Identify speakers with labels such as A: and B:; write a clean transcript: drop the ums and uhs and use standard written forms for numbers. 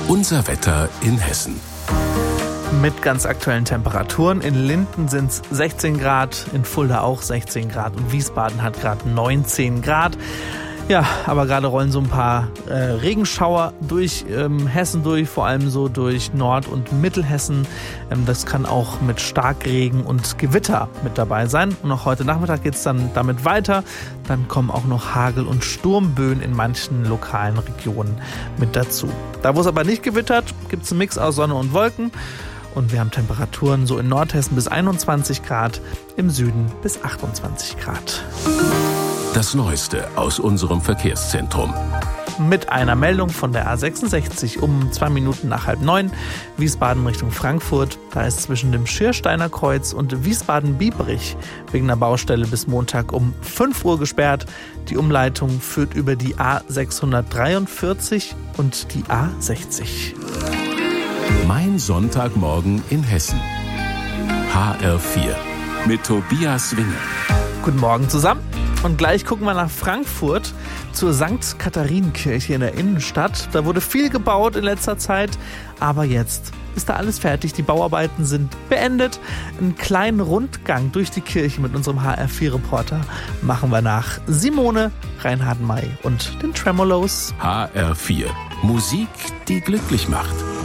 A: Unser Wetter in Hessen.
B: Mit ganz aktuellen Temperaturen. In Linden sind es 16 Grad, in Fulda auch 16 Grad und Wiesbaden hat gerade 19 Grad. Ja, aber gerade rollen so ein paar Regenschauer durch Hessen durch, vor allem so durch Nord- und Mittelhessen. Das kann auch mit Starkregen und Gewitter mit dabei sein. Und auch heute Nachmittag geht es dann damit weiter. Dann kommen auch noch Hagel- und Sturmböen in manchen lokalen Regionen mit dazu. Da, wo es aber nicht gewittert, gibt es einen Mix aus Sonne und Wolken. Und wir haben Temperaturen so in Nordhessen bis 21 Grad, im Süden bis 28 Grad.
A: Das Neueste aus unserem Verkehrszentrum.
B: Mit einer Meldung von der A66 um 2 Minuten nach 8:30, Wiesbaden Richtung Frankfurt. Da ist zwischen dem Schiersteiner Kreuz und Wiesbaden-Biebrich wegen der Baustelle bis Montag um 5 Uhr gesperrt. Die Umleitung führt über die A643 und die A60.
A: Mein Sonntagmorgen in Hessen. HR4 mit Tobias Winge.
B: Guten Morgen zusammen. Und gleich gucken wir nach Frankfurt zur St. Katharinenkirche in der Innenstadt. Da wurde viel gebaut in letzter Zeit, aber jetzt ist da alles fertig. Die Bauarbeiten sind beendet. Einen kleinen Rundgang durch die Kirche mit unserem HR4-Reporter machen wir nach Simone, Reinhard May und den Tremolos.
A: HR4. Musik, die glücklich macht.